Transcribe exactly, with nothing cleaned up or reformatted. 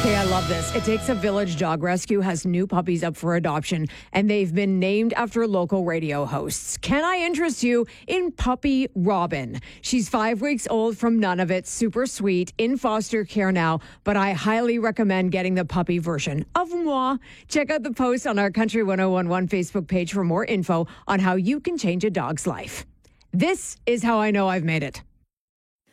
Okay, I love this. It Takes a Village Dog Rescue has new puppies up for adoption, and they've been named after local radio hosts. Can I interest you in Puppy Robin? She's five weeks old from Nunavut, super sweet, in foster care now, but I highly recommend getting the puppy version of moi. Check out the post on our Country one oh one one Facebook page for more info on how you can change a dog's life. This is how I know I've made it.